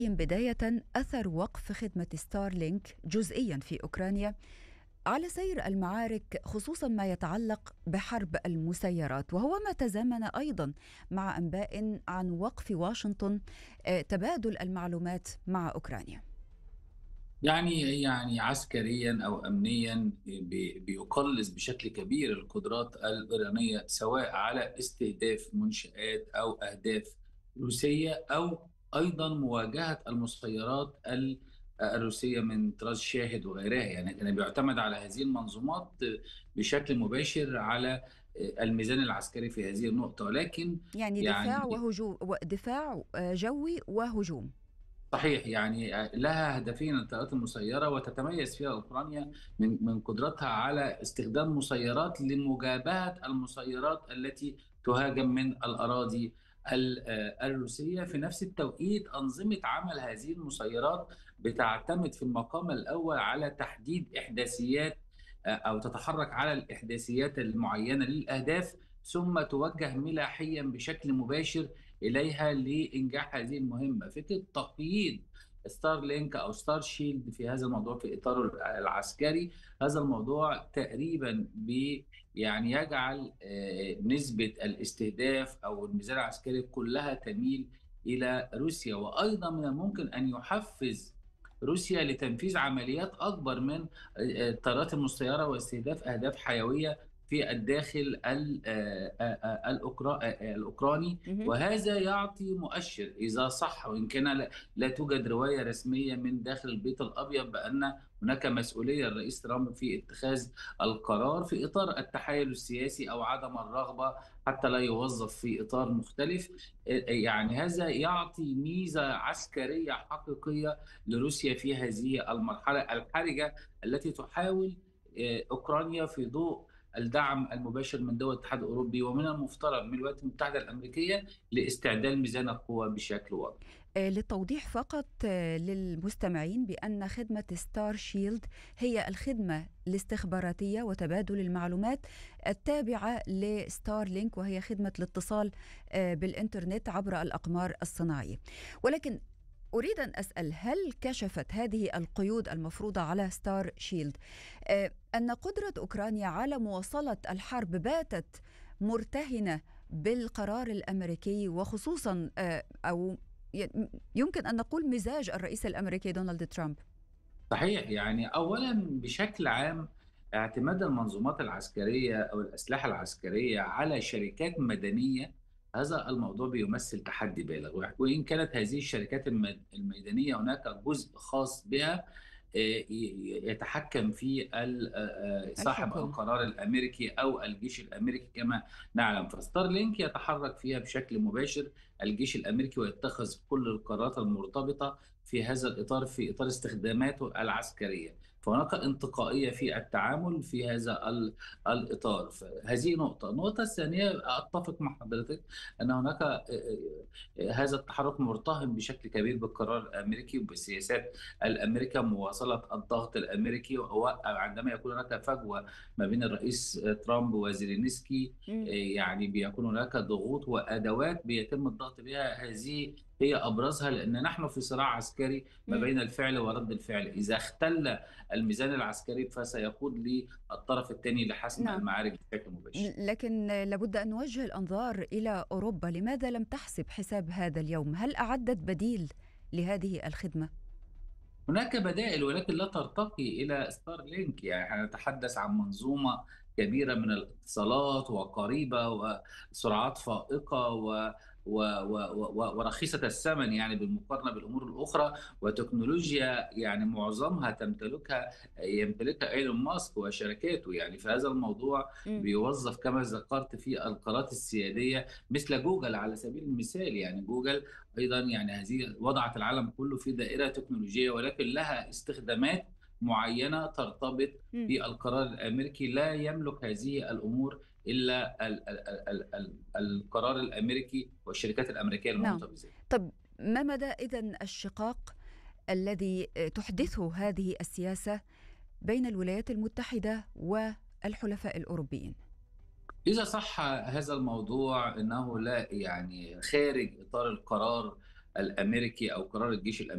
بداية، أثر وقف خدمة ستارلينك جزئيا في أوكرانيا على سير المعارك، خصوصا ما يتعلق بحرب المسيرات، وهو ما تزامن أيضا مع أنباء عن وقف واشنطن تبادل المعلومات مع أوكرانيا. يعني عسكريا او امنيا بيقلص بشكل كبير القدرات الايرانيه، سواء على استهداف منشآت او اهداف روسيه، او ايضا مواجهه المسيرات الروسيه من طراز شاهد وغيرها. يعني كان بيعتمد على هذه المنظومات بشكل مباشر على الميزان العسكري في هذه النقطه، ولكن يعني دفاع يعني وهجوم، دفاع جوي وهجوم. صحيح، يعني لها هدفين الطائرات المسيرة، وتتميز فيها أوكرانيا من قدرتها على استخدام مسيرات لمجابهة المسيرات التي تهاجم من الأراضي الروسية. في نفس التوقيت أنظمة عمل هذه المسيرات بتعتمد في المقام الأول على تحديد إحداثيات، أو تتحرك على الإحداثيات المعينة للأهداف، ثم توجه ملاحيا بشكل مباشر إليها لإنجاح هذه المهمة. فكرة تقييد ستار لينك أو ستار شيلد في هذا الموضوع في إطاره العسكري، هذا الموضوع تقريبا يعني يجعل نسبة الاستهداف أو الميزان العسكري كلها تميل إلى روسيا، وأيضا من الممكن أن يحفز روسيا لتنفيذ عمليات أكبر من الطائرات المسيرة واستهداف أهداف حيوية في الداخل الأوكراني. مهم. وهذا يعطي مؤشر إذا صح، وإن كان لا توجد رواية رسمية من داخل البيت الأبيض بأن هناك مسؤولية للرئيس ترامب في اتخاذ القرار في إطار التحايل السياسي أو عدم الرغبة، حتى لا يوظف في إطار مختلف. يعني هذا يعطي ميزة عسكرية حقيقية لروسيا في هذه المرحلة الحرجة التي تحاول أوكرانيا في ضوء الدعم المباشر من دول الاتحاد الأوروبي ومن المفترض من الولايات المتحدة الأمريكية لاستعداد ميزان القوى بشكل واضح. للتوضيح فقط للمستمعين بأن خدمة ستار شيلد هي الخدمة الاستخباراتية وتبادل المعلومات التابعة لستارلينك، وهي خدمة الاتصال بالإنترنت عبر الأقمار الصناعية. ولكن أريد أن أسأل، هل كشفت هذه القيود المفروضة على ستار شيلد أن قدرة أوكرانيا على مواصلة الحرب باتت مرتهنة بالقرار الأمريكي، وخصوصا أو يمكن أن نقول مزاج الرئيس الأمريكي دونالد ترامب؟ صحيح، يعني أولا بشكل عام اعتماد المنظومات العسكرية أو الأسلحة العسكرية على شركات مدنية، هذا الموضوع بيمثل تحدي بالغ. وإن كانت هذه الشركات الميدانية هناك جزء خاص بها يتحكم فيه صاحب الحكومة. القرار الامريكي او الجيش الامريكي كما نعلم. فستارلينك يتحرك فيها بشكل مباشر الجيش الامريكي، ويتخذ كل القرارات المرتبطه في هذا الاطار، في اطار استخداماته العسكريه. فهناك انتقائيه في التعامل في هذا الاطار. هذه نقطه. النقطه الثانيه، اتفق مع حضرتك ان هناك هذا التحرك مرتهن بشكل كبير بالقرار الامريكي وبالسياسات الامريكا، مواصله الضغط الامريكي. هو عندما يكون هناك فجوه ما بين الرئيس ترامب وزيلينسكي، مم. يعني بيكون هناك ضغوط وادوات بيتم الضغط بها. هذه هي ابرزها، لان نحن في صراع عسكري ما مم. بين الفعل ورد الفعل. اذا اختل الميزان العسكري فسيقود للطرف الثاني لحسم نعم. المعارك بشكل مباشر. لكن لابد أن نوجه الأنظار إلى أوروبا. لماذا لم تحسب حساب هذا اليوم؟ هل أعدت بديل لهذه الخدمة؟ هناك بدائل، ولكن لا ترتقي إلى ستار لينك. يعني احنا نتحدث عن منظومة كبيرة من الاتصالات وقريبة وسرعات فائقة ورخيصة الثمن، يعني بالمقارنة بالأمور الأخرى، وتكنولوجيا يعني معظمها يمتلكها إيلون ماسك وشركاته. يعني في هذا الموضوع مم. بيوظف كما ذكرت في القارات السيادية مثل جوجل على سبيل المثال. يعني جوجل ايضا يعني هذه وضعت العالم كله في دائره تكنولوجيه، ولكن لها استخدامات معينه ترتبط مم. بالقرار الامريكي. لا يملك هذه الامور الا القرار الامريكي والشركات الامريكيه نعم. المنوطه بذلك. طب ما مدى إذن الشقاق الذي تحدثه هذه السياسة بين الولايات المتحدة والحلفاء الأوروبيين؟ اذا صح هذا الموضوع انه لا يعني خارج اطار القرار الامريكي او قرار الجيش الامريكي